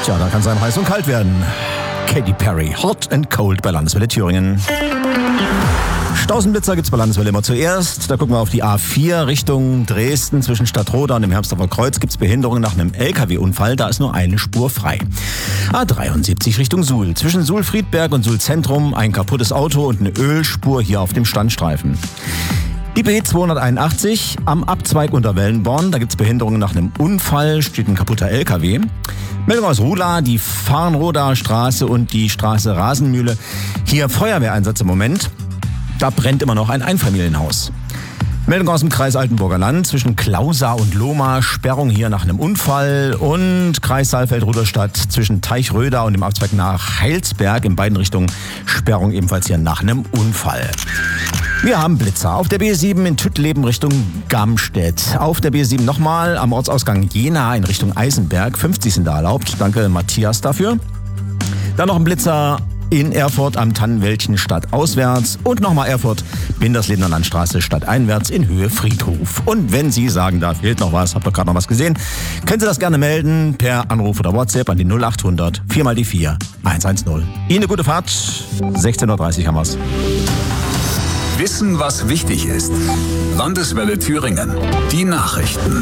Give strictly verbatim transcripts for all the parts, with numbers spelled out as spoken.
Tja, da kann es einem heiß und kalt werden. Katy Perry, Hot and Cold bei Landeswelle Thüringen. Stausenblitzer gibt's bei Landeswelle immer zuerst. Da gucken wir auf die A vier Richtung Dresden. Zwischen Stadtroda und dem Hermsdorfer Kreuz gibt's Behinderungen nach einem L K W-Unfall. Da ist nur eine Spur frei. A dreiundsiebzig Richtung Suhl. Zwischen Suhl-Friedberg und Suhl-Zentrum ein kaputtes Auto und eine Ölspur hier auf dem Standstreifen. Die B zweihunderteinundachtzig am Abzweig unter Wellenborn. Da gibt's Behinderungen nach einem Unfall. Steht ein kaputter L K W. Meldung aus Ruhla, die Farnroder Straße und die Straße Rasenmühle. Hier Feuerwehreinsatz im Moment. Da brennt immer noch ein Einfamilienhaus. Meldung aus dem Kreis Altenburger Land. Zwischen Klausa und Lohmar Sperrung hier nach einem Unfall. Und Kreis Saalfeld-Rudolstadt zwischen Teichröder und dem Abzweig nach Heilsberg in beiden Richtungen Sperrung ebenfalls hier nach einem Unfall. Wir haben Blitzer auf der B sieben in Tüttleben Richtung Gamstedt. Auf der B sieben nochmal am Ortsausgang Jena in Richtung Eisenberg. fünfzig sind da erlaubt. Danke Matthias dafür. Dann noch ein Blitzer in Erfurt am Tannenwäldchen stadtauswärts und nochmal Erfurt, Binderslebner Landstraße stadteinwärts in Höhe Friedhof. Und wenn Sie sagen, da fehlt noch was, habt ihr gerade noch was gesehen, können Sie das gerne melden per Anruf oder WhatsApp an die null achthundert vier mal die vier hundertzehn. Ihnen eine gute Fahrt, sechzehn Uhr dreißig haben wir's. Wissen, was wichtig ist. Landeswelle Thüringen. Die Nachrichten.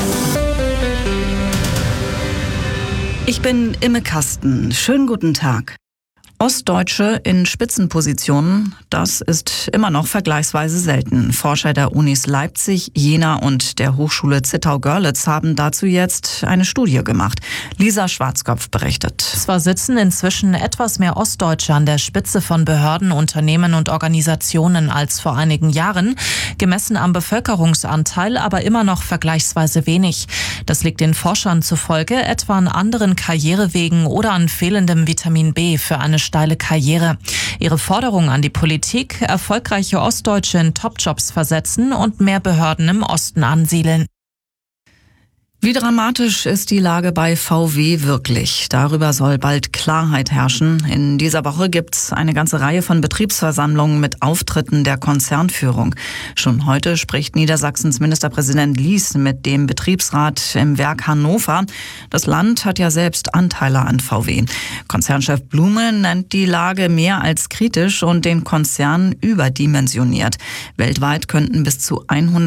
Ich bin Imme Kasten. Schönen guten Tag. Ostdeutsche in Spitzenpositionen, das ist immer noch vergleichsweise selten. Forscher der Unis Leipzig, Jena und der Hochschule Zittau-Görlitz haben dazu jetzt eine Studie gemacht. Lisa Schwarzkopf berichtet. Zwar sitzen inzwischen etwas mehr Ostdeutsche an der Spitze von Behörden, Unternehmen und Organisationen als vor einigen Jahren, gemessen am Bevölkerungsanteil aber immer noch vergleichsweise wenig. Das liegt den Forschern zufolge etwa an anderen Karrierewegen oder an fehlendem Vitamin B für eine steile Karriere. Ihre Forderung an die Politik: erfolgreiche Ostdeutsche in Topjobs versetzen und mehr Behörden im Osten ansiedeln. Wie dramatisch ist die Lage bei V W wirklich? Darüber soll bald Klarheit herrschen. In dieser Woche gibt's eine ganze Reihe von Betriebsversammlungen mit Auftritten der Konzernführung. Schon heute spricht Niedersachsens Ministerpräsident Lies mit dem Betriebsrat im Werk Hannover. Das Land hat ja selbst Anteile an V W. Konzernchef Blume nennt die Lage mehr als kritisch und den Konzern überdimensioniert. Weltweit könnten bis zu hundert